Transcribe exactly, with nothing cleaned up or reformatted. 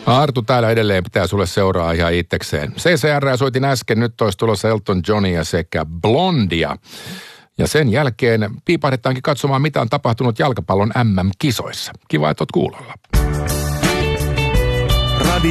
Artu täällä edelleen pitää sulle seuraa ihan itsekseen. C C R soitin äsken, nyt olisi tulossa Elton Johnia sekä Blondia. Ja sen jälkeen piipahdetaankin katsomaan, mitä on tapahtunut jalkapallon M M-kisoissa. Kiva, että oot kuulolla.